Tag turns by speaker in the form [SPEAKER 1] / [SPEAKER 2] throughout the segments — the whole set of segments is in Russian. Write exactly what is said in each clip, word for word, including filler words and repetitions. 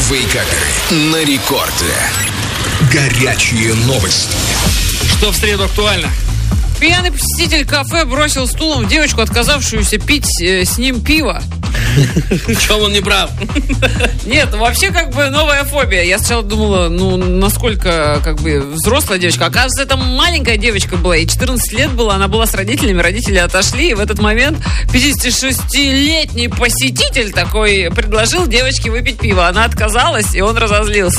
[SPEAKER 1] Вейкаперы на рекорде. Горячие новости.
[SPEAKER 2] Что в среду актуально?
[SPEAKER 3] Пьяный посетитель кафе бросил стулом девочку, отказавшуюся пить э, с ним пиво.
[SPEAKER 2] В чем он не прав?
[SPEAKER 3] Нет, ну вообще как бы новая фобия. Я сначала думала, ну насколько как бы взрослая девочка. Оказывается, это маленькая девочка была, ей четырнадцать лет было, она была с родителями, родители отошли, и в этот момент пятидесятишестилетний посетитель такой предложил девочке выпить пиво. Она отказалась, и он разозлился.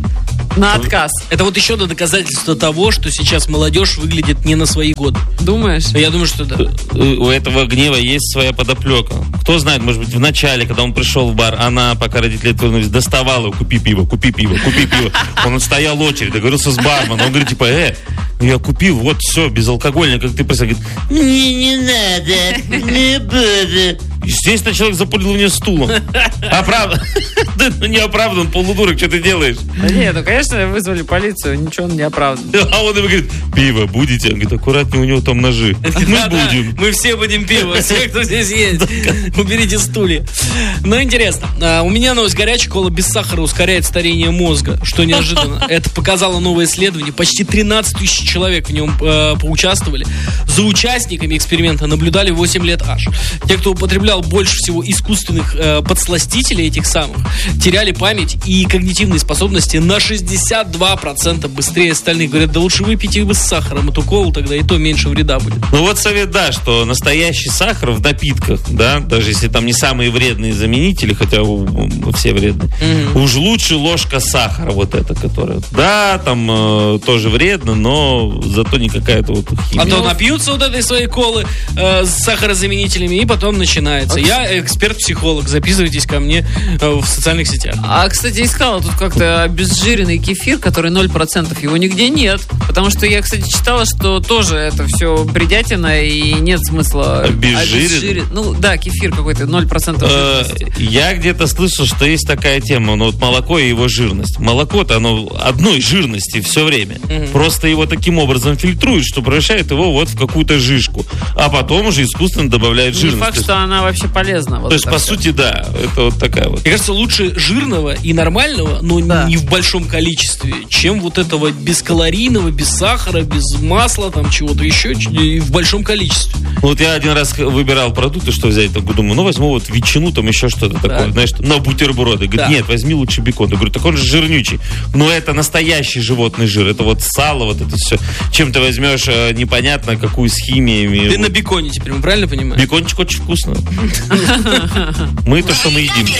[SPEAKER 3] На отказ.
[SPEAKER 2] Это вот еще одно доказательство того, что сейчас молодежь выглядит не на свои годы.
[SPEAKER 3] Думаешь?
[SPEAKER 2] Я думаю, что да.
[SPEAKER 4] У этого гнева есть своя подоплека. Кто знает, может быть, в начале, когда он пришел в бар, она, пока родители отвернулись, доставала: купи пиво, купи пиво, купи пиво. Он стоял очередь, договорился с барменом. Он говорит, типа, э, я купил, вот все, безалкогольно, как ты просил. Говорит, мне не надо, не буду. Естественно, человек запулил мне стулом. Оправдан. Ну не оправдан, полудурок, что ты делаешь?
[SPEAKER 3] Да нет, ну конечно вызвали полицию, ничего он не оправдан.
[SPEAKER 4] А он ему говорит, пиво будете? Он говорит, аккуратнее, у него там ножи. Мы будем.
[SPEAKER 2] Мы все будем пиво, все, кто здесь есть. Уберите стулья. Ну, интересно. У меня новость горячая. Кола без сахара ускоряет старение мозга. Что неожиданно. Это показало новое исследование. Почти тринадцать тысяч человек в нем э, поучаствовали. За участниками эксперимента наблюдали восемь лет аж. Те, кто употреблял больше всего искусственных э, подсластителей этих самых, теряли память и когнитивные способности на шестьдесят два процента быстрее остальных. Говорят, да лучше выпейте их без сахара. Эту колу тогда и то меньше вреда будет.
[SPEAKER 4] Ну вот совет, да, что настоящий сахар в напитках, да, даже если там не самые вредные заменители, хотя у, у, все вредные, mm-hmm. уж лучше ложка сахара вот эта, которая, да, там э, тоже вредно, но зато не какая-то вот химия.
[SPEAKER 2] А то напьются вот этой своей колы э, с сахарозаменителями, и потом начинается. Я эксперт-психолог, записывайтесь ко мне э, в социальных сетях.
[SPEAKER 3] А, кстати, искала тут как-то обезжиренный кефир, который ноль процентов, его нигде нет. Потому что я, кстати, читала, что тоже это все бредятина и нет смысла
[SPEAKER 4] обезжиренный.
[SPEAKER 3] Ну да, кефир какой-то ноль процентов жирности.
[SPEAKER 4] Я где-то слышал, что есть такая тема, ну вот молоко и его жирность. Молоко-то оно одной жирности все время. Угу. Просто его таким образом фильтруют, что превращает его вот в какую-то жижку. А потом уже искусственно добавляют жирность.
[SPEAKER 3] Не факт, что она вообще полезна. Вот
[SPEAKER 4] то есть, по
[SPEAKER 3] все.
[SPEAKER 4] сути, да, это вот такая вот.
[SPEAKER 2] Мне кажется, лучше жирного и нормального, но да. не в большом количестве, чем вот этого бескалорийного, без сахара, без масла, там чего-то еще, и в большом количестве.
[SPEAKER 4] Вот я один раз выбирал продукты, что взять, так думаю, ну возьму вот ветчину, там еще что-то да. такое, знаешь, на бутерброды. Говорит, да. нет, возьми лучше бекон. Я говорю, так он же жирнючий. Но это настоящий животный жир, это вот сало, вот это все. Чем ты возьмешь, непонятно, какую с химиями.
[SPEAKER 2] Ты на беконе теперь, правильно понимаю?
[SPEAKER 4] Бекончик очень вкусно. Мы то, что мы едим.